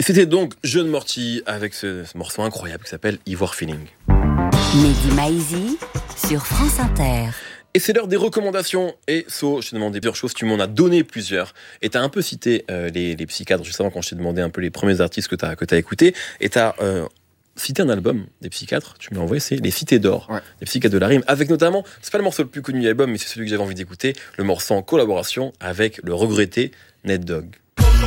c'était donc Jeune Morty avec ce morceau incroyable qui s'appelle Ivoire Feeling. Mehdi Maizi sur France Inter. Et c'est l'heure des recommandations. Et So, je t'ai demandé plusieurs choses, tu m'en as donné plusieurs. Et t'as un peu cité les psychiatres juste avant quand je t'ai demandé un peu les premiers artistes que t'as écoutés. Et t'as cité un album des psychiatres, tu me l'as envoyé, c'est Les Cités d'Or, les psychiatres de la rime, avec notamment, c'est pas le morceau le plus connu de l'album, mais c'est celui que j'avais envie d'écouter, le morceau en collaboration avec le regretté Ned Dogg.